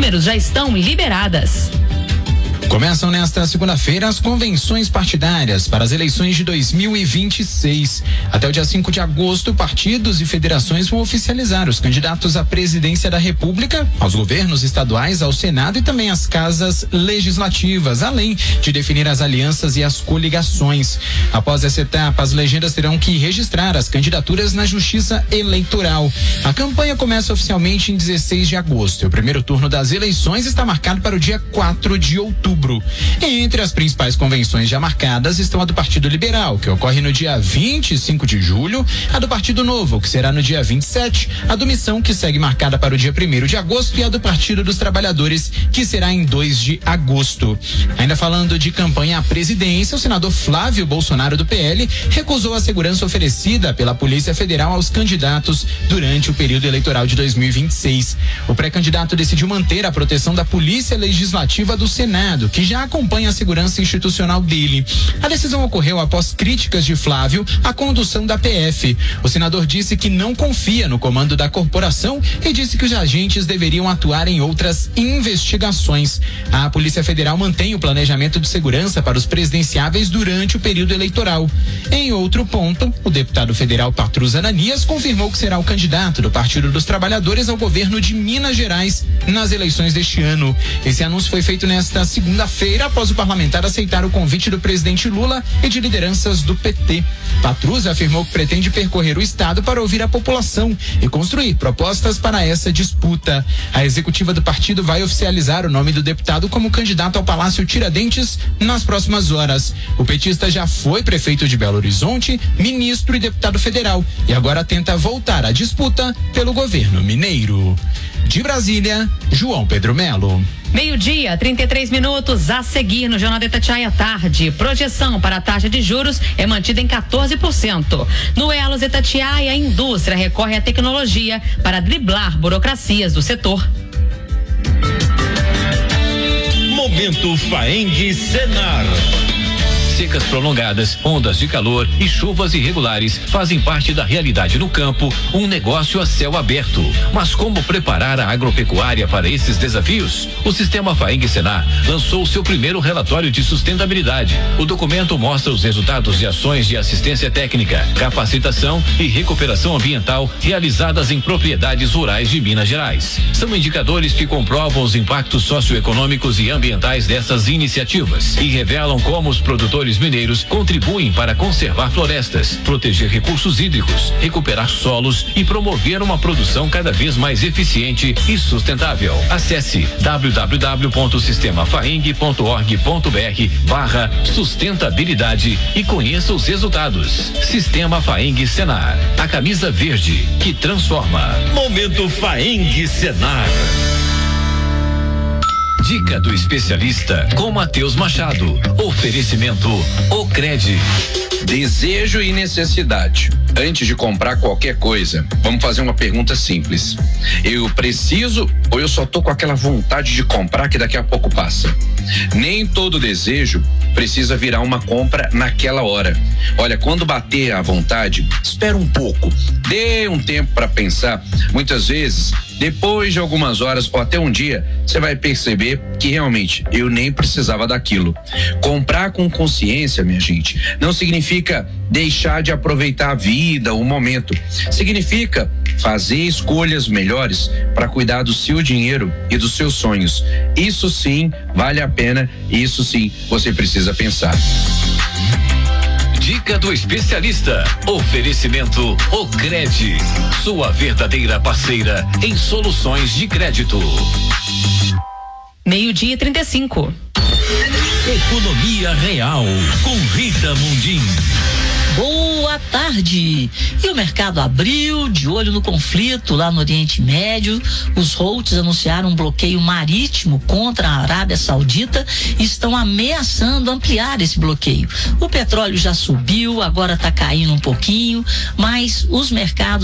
números já estão liberadas. Começam nesta segunda-feira as convenções partidárias para as eleições de 2026. Até o dia 5 de agosto, partidos e federações vão oficializar os candidatos à presidência da República, aos governos estaduais, ao Senado e também às casas legislativas, além de definir as alianças e as coligações. Após essa etapa, as legendas terão que registrar as candidaturas na Justiça Eleitoral. A campanha começa oficialmente em 16 de agosto. E o primeiro turno das eleições está marcado para o dia 4 de outubro. Entre as principais convenções já marcadas estão a do Partido Liberal, que ocorre no dia 25 de julho, a do Partido Novo, que será no dia 27, a do Missão, que segue marcada para o dia 1º de agosto, e a do Partido dos Trabalhadores, que será em 2 de agosto. Ainda falando de campanha à presidência, o senador Flávio Bolsonaro, do PL, recusou a segurança oferecida pela Polícia Federal aos candidatos durante o período eleitoral de 2026. O pré-candidato decidiu manter a proteção da Polícia Legislativa do Senado, que já acompanha a segurança institucional dele. A decisão ocorreu após críticas de Flávio à condução da PF. O senador disse que não confia no comando da corporação e disse que os agentes deveriam atuar em outras investigações. A Polícia Federal mantém o planejamento de segurança para os presidenciáveis durante o período eleitoral. Em outro ponto, o deputado federal Patrus Ananias confirmou que será o candidato do Partido dos Trabalhadores ao governo de Minas Gerais nas eleições deste ano. Esse anúncio foi feito nesta segunda-feira, após o parlamentar aceitar o convite do presidente Lula e de lideranças do PT. Patrus afirmou que pretende percorrer o estado para ouvir a população e construir propostas para essa disputa. A executiva do partido vai oficializar o nome do deputado como candidato ao Palácio Tiradentes nas próximas horas. O petista já foi prefeito de Belo Horizonte, ministro e deputado federal e agora tenta voltar à disputa pelo governo mineiro. De Brasília, João Pedro Melo. 12:33 a seguir no Jornal da Itatiaia à tarde. Projeção para a taxa de juros é mantida em 14%. No Elos Itatiaia, a indústria recorre à tecnologia para driblar burocracias do setor. Momento Faeng Senar. Secas prolongadas, ondas de calor e chuvas irregulares fazem parte da realidade no campo, um negócio a céu aberto. Mas como preparar a agropecuária para esses desafios? O Sistema Faeng Senar lançou seu primeiro relatório de sustentabilidade. O documento mostra os resultados de ações de assistência técnica, capacitação e recuperação ambiental realizadas em propriedades rurais de Minas Gerais. São indicadores que comprovam os impactos socioeconômicos e ambientais dessas iniciativas e revelam como os produtores mineiros contribuem para conservar florestas, proteger recursos hídricos, recuperar solos e promover uma produção cada vez mais eficiente e sustentável. Acesse www.sistemafaeng.org.br/sustentabilidade e conheça os resultados. Sistema Faeng Senar, a camisa verde que transforma. Momento Faeng Senar. Dica do especialista com Matheus Machado. Oferecimento Ocred. Desejo e necessidade. Antes de comprar qualquer coisa, vamos fazer uma pergunta simples. Eu preciso ou eu só tô com aquela vontade de comprar que daqui a pouco passa? Nem todo desejo precisa virar uma compra naquela hora. Olha, quando bater a vontade, espera um pouco. Dê um tempo para pensar. Muitas vezes, depois de algumas horas ou até um dia, você vai perceber que realmente eu nem precisava daquilo. Comprar com consciência, minha gente, não significa deixar de aproveitar a vida, o momento. Significa fazer escolhas melhores para cuidar do seu dinheiro e dos seus sonhos. Isso sim vale a pena, isso sim você precisa pensar. Dica do especialista. Oferecimento Ocred. Sua verdadeira parceira em soluções de crédito. 12:35. Economia Real com Rita Mundim. Boa tarde. E o mercado abriu, de olho no conflito lá no Oriente Médio. Os Houthis anunciaram um bloqueio marítimo contra a Arábia Saudita e estão ameaçando ampliar esse bloqueio. O petróleo já subiu, agora está caindo um pouquinho, mas os mercados